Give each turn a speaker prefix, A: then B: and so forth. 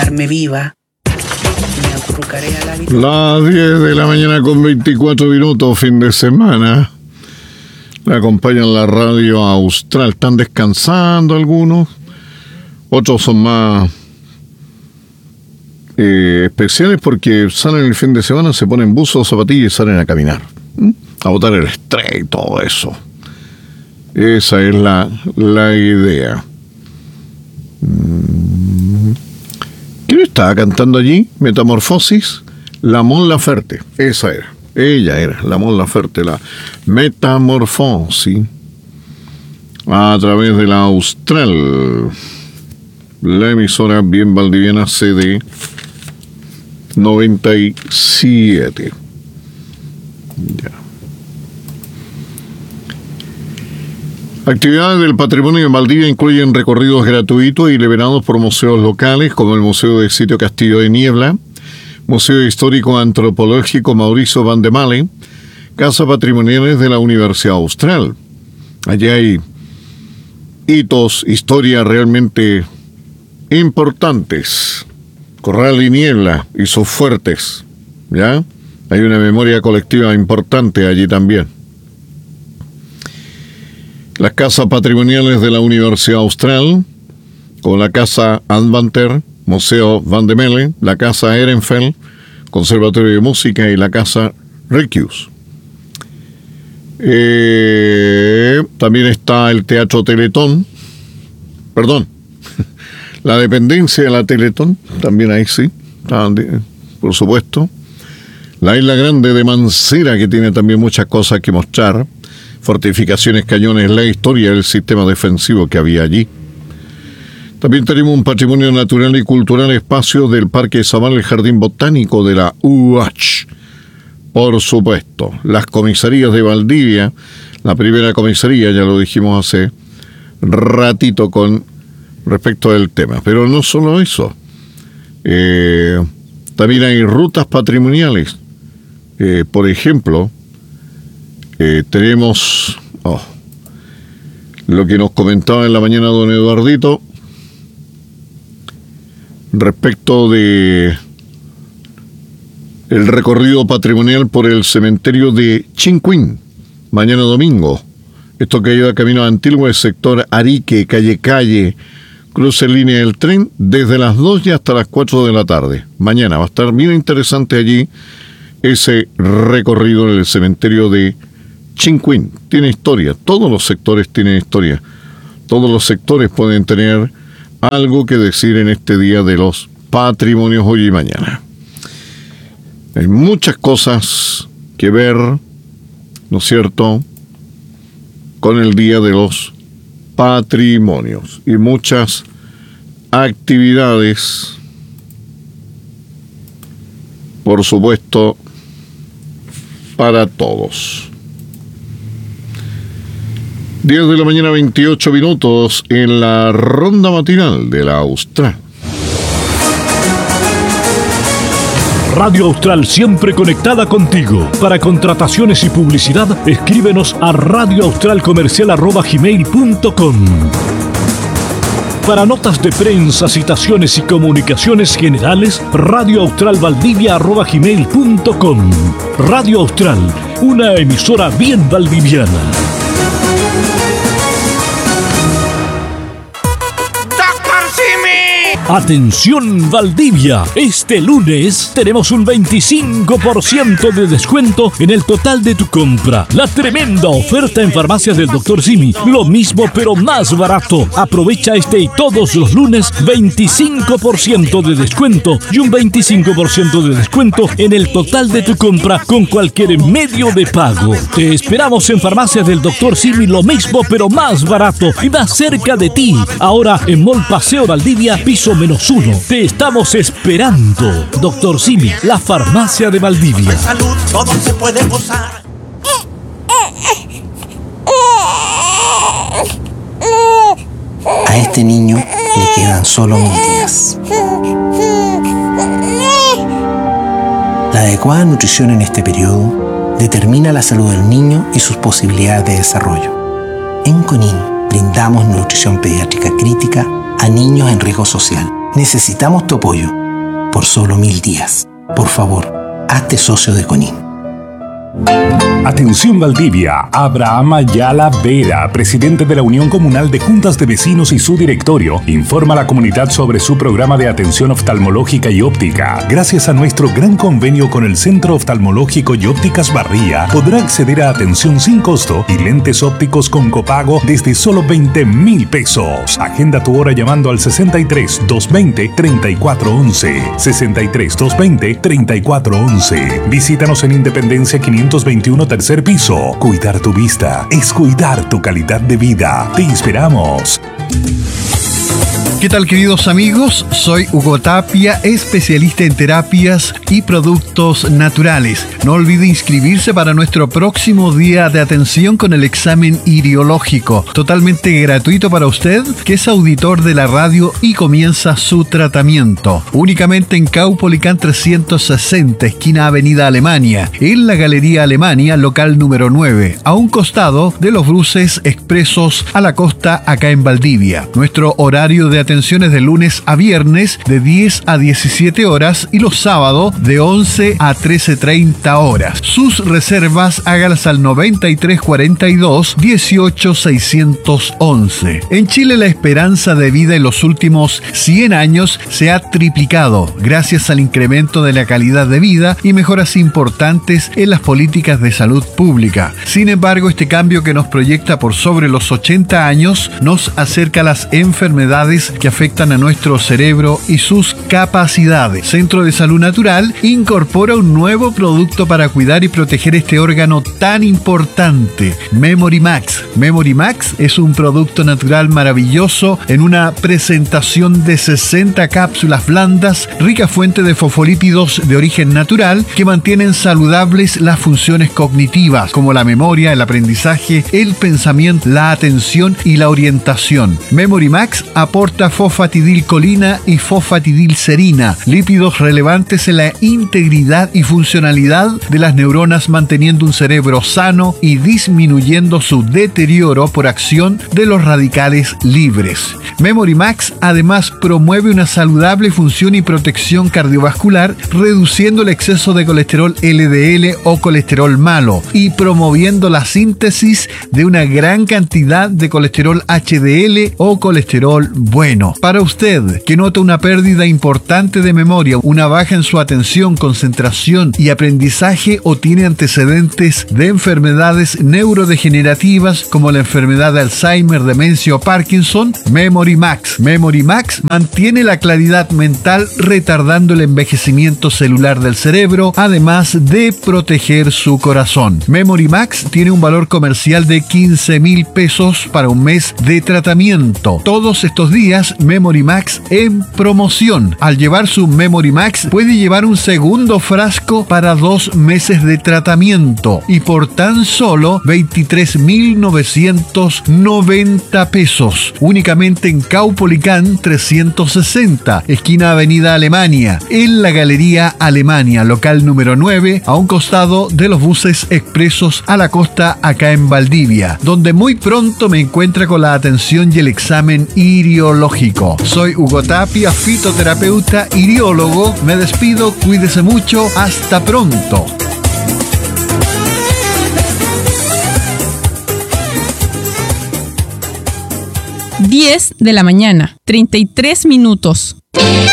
A: carne viva. Me acurrucaré a la vida.
B: Las 10 de la mañana con 24 minutos, fin de semana. Le acompañan la radio Austral. Están descansando algunos. Otros son más especiales porque salen el fin de semana, se ponen buzos, zapatillas y salen a caminar. A botar el estrés y todo eso. Esa es la idea. ¿Quién estaba cantando allí? Metamorfosis. La Mon Laferte. Esa era. Ella era la Mon Laferte, la Metamorfosis. A través de la Austral. La emisora bien valdiviana CD 97. Ya. Actividades del patrimonio en Valdivia incluyen recorridos gratuitos y liberados por museos locales como el Museo de Sitio Castillo de Niebla, Museo Histórico Antropológico Mauricio Van de Male, Casa Patrimoniales de la Universidad Austral. Allí hay hitos, historias realmente importantes. Corral y Niebla y sus fuertes, ¿ya? Hay una memoria colectiva importante allí también. Las casas patrimoniales de la Universidad Austral, como la Casa Advanter, Museo Van de Melle, la Casa Ehrenfeld, Conservatorio de Música y la Casa Rijkeus. También está el Teatro Teletón, la dependencia de la Teletón, también ahí sí, por supuesto. La Isla Grande de Mancera, que tiene también muchas cosas que mostrar. Fortificaciones, cañones, la historia del sistema defensivo que había allí. También tenemos un patrimonio natural y cultural, espacio del Parque Zamal, el Jardín Botánico de la UACH. Por supuesto, las comisarías de Valdivia, la primera comisaría, ya lo dijimos hace ratito con respecto del tema. Pero no solo eso. También hay rutas patrimoniales. Por ejemplo, tenemos lo que nos comentaba en la mañana don Eduardito respecto de el recorrido patrimonial por el cementerio de Chinquín, mañana domingo. Esto que lleva camino a Antigua, el sector Arique, calle, cruce línea del tren desde las 2 y hasta las 4 de la tarde. Mañana va a estar bien interesante allí ese recorrido en el cementerio de Chinquín. Tiene historia, todos los sectores tienen historia. Todos los sectores pueden tener algo que decir en este día de los patrimonios hoy y mañana. Hay muchas cosas que ver, ¿no es cierto?, con el día de los patrimonios y muchas actividades, por supuesto, para todos. 10 de la mañana, 28 minutos en la ronda matinal de la Austral.
C: Radio Austral, siempre conectada contigo. Para contrataciones y publicidad, escríbenos a radioaustralcomercial@gmail.com. Para notas de prensa, citaciones y comunicaciones generales, radioaustralvaldivia@gmail.com. Radio Austral, una emisora bien valdiviana. Atención Valdivia, este lunes tenemos un 25% de descuento en el total de tu compra. La tremenda oferta en farmacias del Dr. Simi, lo mismo pero más barato. Aprovecha este y todos los lunes 25% de descuento y un 25% de descuento en el total de tu compra con cualquier medio de pago. Te esperamos en farmacias del Dr. Simi, lo mismo pero más barato y más cerca de ti. Ahora en Mall Paseo Valdivia, piso -1. Te estamos esperando. Dr. Simi, la farmacia de Valdivia.
D: Salud, todo se puede gozar.
E: A este niño le quedan solo 1000 días. La adecuada nutrición en este periodo determina la salud del niño y sus posibilidades de desarrollo. En CONIN brindamos nutrición pediátrica crítica a niños en riesgo social, Necesitamos tu apoyo. Por solo 1000 días. Por favor, hazte socio de Conin.
F: Atención Valdivia, Abraham Ayala Vera, presidente de la Unión Comunal de Juntas de Vecinos y su directorio, informa a la comunidad sobre su programa de atención oftalmológica y óptica. Gracias a nuestro gran convenio con el Centro Oftalmológico y Ópticas Barría, podrá acceder a atención sin costo y lentes ópticos con copago desde solo 20,000 pesos. Agenda tu hora llamando al 63 220 3411. 63 220 3411. Visítanos en Independencia 521 tercer piso. Cuidar tu vista es cuidar tu calidad de vida. Te esperamos.
G: ¿Qué tal, queridos amigos? Soy Hugo Tapia, especialista en terapias y productos naturales. No olvide inscribirse para nuestro próximo día de atención con el examen iriológico, totalmente gratuito para usted, que es auditor de la radio y comienza su tratamiento. Únicamente en Caupolicán 360, esquina Avenida Alemania, en la Galería Alemania, local número 9, a un costado de los buses expresos a la costa, acá en Valdivia. Nuestro horario de atención es de lunes a viernes de 10 a 17 horas y los sábados de 11 a 13:30 horas. Sus reservas hágalas al 9342 18611. En Chile la esperanza de vida en los últimos 100 años se ha triplicado gracias al incremento de la calidad de vida y mejoras importantes en las políticas de salud pública. Sin embargo, este cambio que nos proyecta por sobre los 80 años nos acerca a las enfermedades que afectan a nuestro cerebro y sus capacidades. Centro de Salud Natural incorpora un nuevo producto para cuidar y proteger este órgano tan importante, Memory Max. Memory Max es un producto natural maravilloso en una presentación de 60 cápsulas blandas, rica fuente de fosfolípidos de origen natural que mantienen saludables las funciones cognitivas como la memoria, el aprendizaje, el pensamiento, la atención y la orientación. Memory Max aporta fosfatidilcolina y fosfatidilserina, lípidos relevantes en la integridad y funcionalidad de las neuronas, manteniendo un cerebro sano y disminuyendo su deterioro por acción de los radicales libres. Memory Max además promueve una saludable función y protección cardiovascular, reduciendo el exceso de colesterol LDL o colesterol malo y promoviendo la síntesis de una gran cantidad de colesterol HDL o colesterol bueno. Para usted que nota una pérdida importante de memoria, una baja en su atención, concentración y aprendizaje, o tiene antecedentes de enfermedades neurodegenerativas como la enfermedad de Alzheimer, demencia o Parkinson, Memory Max. Memory Max mantiene la claridad mental retardando el envejecimiento celular del cerebro, además de proteger su corazón. Memory Max tiene un valor comercial de 15,000 pesos para un mes de tratamiento. Todos estos días Memory Max en promoción. Al llevar su Memory Max puede llevar un segundo frasco para 2 meses de tratamiento y por tan solo 23,990 pesos. Únicamente en Caupolicán 360, esquina Avenida Alemania, en la Galería Alemania, local número 9, a un costado de los buses expresos a la costa, acá en Valdivia, donde muy pronto me encuentra con la atención y el examen iriológico. Soy Hugo Tapia, fitoterapeuta, iriólogo. Me despido, cuídese mucho, hasta pronto.
H: 10 de la mañana, 33 minutos.